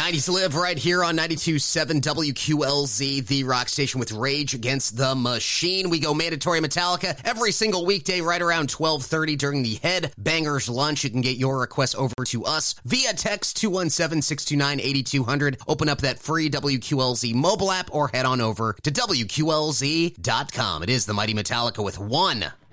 90s Live right here on 92.7 WQLZ, the rock station with Rage Against the Machine. We go mandatory Metallica every single weekday right around 12:30 during the Head Bangers Lunch. You can get your requests over to us via text 217-629-8200. Open up that free WQLZ mobile app or head on over to WQLZ.com. It is the Mighty Metallica with One.